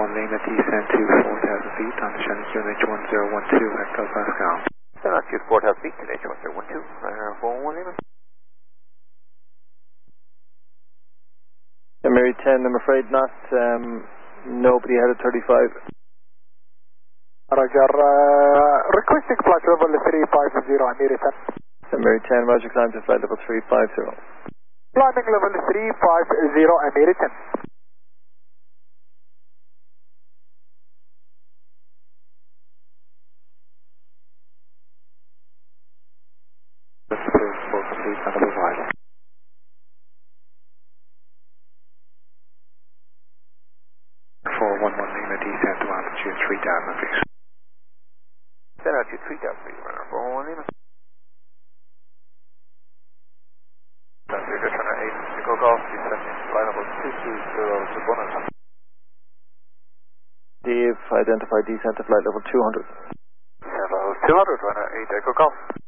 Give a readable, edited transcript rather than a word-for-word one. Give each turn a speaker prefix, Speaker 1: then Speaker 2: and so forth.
Speaker 1: Lima, descend to 4,000 feet on the Shannon QNH 1012, Echo Pascal.
Speaker 2: Send out to 4,000 feet, QNH 1012, runner 41 Lima.
Speaker 3: Mary 10, I'm afraid not, nobody had a 35.
Speaker 4: Roger, requesting flight level 350, American.
Speaker 3: Mary 10, Roger, climb to flight level 350.
Speaker 4: Climbing level 350, American.
Speaker 1: This is for complete on the right. Lima, descend to altitude 3,000 feet.
Speaker 2: Send out to 3,000 feet, runner 41 Lima. Just runner 8, Echo Golf, descending flight level 220 to bonus.
Speaker 3: Dave, identified descent to flight level 200.
Speaker 2: Level 200, runner 8, Echo Golf.